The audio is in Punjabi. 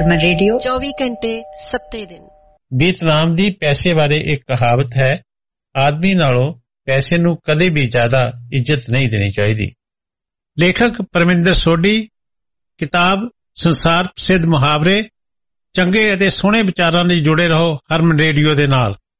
ਹਰਮਨ ਰੇਡੀਓ 24 ਘੰਟੇ 7 ਦਿਨ। ਵੀਤਨਾਮ ਦੀ ਪੈਸੇ ਬਾਰੇ ਇੱਕ ਕਹਾਵਤ ਹੈ, ਆਦਮੀ ਨਾਲੋਂ ਪੈਸੇ ਨੂੰ ਕਦੇ ਵੀ ਜ਼ਿਆਦਾ ਇੱਜ਼ਤ ਨਹੀਂ ਦੇਣੀ ਚਾਹੀਦੀ। ਲੇਖਕ ਪਰਮਿੰਦਰ ਸੋਢੀ, ਕਿਤਾਬ ਸੰਸਾਰ ਪ੍ਰਸਿੱਧ ਮੁਹਾਵਰੇ। ਚੰਗੇ ਅਤੇ ਸੋਹਣੇ ਵਿਚਾਰਾਂ ਲਈ ਜੁੜੇ ਰਹੋ ਹਰਮਨ ਰੇਡੀਓ ਦੇ ਨਾਲ।